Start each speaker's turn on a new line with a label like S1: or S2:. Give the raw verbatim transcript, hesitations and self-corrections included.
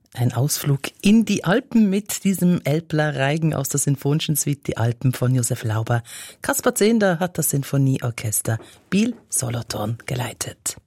S1: Ein Ausflug in die Alpen mit diesem Elbler Reigen aus der Sinfonischen Suite Die Alpen von Josef Lauber. Kaspar Zehnder hat das Sinfonieorchester Biel-Solothurn geleitet.